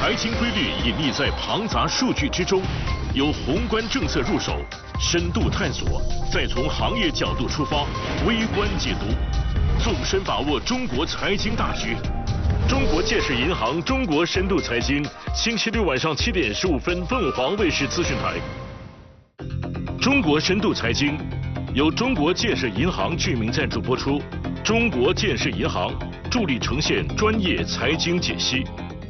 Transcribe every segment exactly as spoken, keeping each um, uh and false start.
财经规律隐匿在庞杂数据之中，由宏观政策入手，深度探索，再从行业角度出发，微观解读，纵深把握中国财经大局。中国建设银行中国深度财经，星期六晚上七点十五分，凤凰卫视资讯台。中国深度财经由中国建设银行居民赞助播出，中国建设银行助力呈现专业财经解析。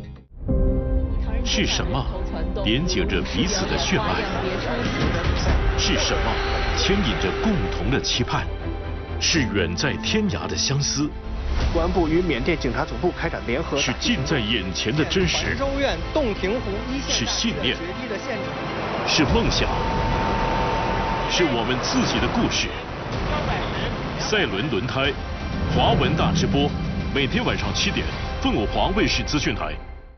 是什么连接着彼此的血脉？是什么牵引着共同的期盼？是远在天涯的相思。 公安部与缅甸警察总部开展联合。 是近在眼前的真实。 州院洞庭湖一线是信念。是梦想。是我们自己的故事。赛轮轮胎，华文大直播，每天晚上七点，凤凰卫视资讯台。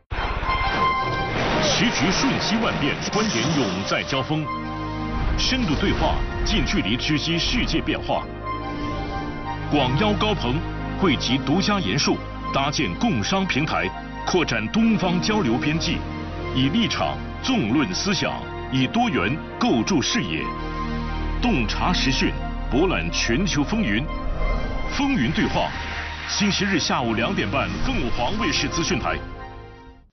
时局瞬息万变，观点永在交锋，深度对话，近距离直击世界变化。广邀高朋，汇集独家研述，搭建共商平台，扩展东方交流边际，以立场纵论思想，以多元构筑视野，洞察时讯，博览全球风云。风云对话，星期日下午两点半，凤凰卫视资讯台。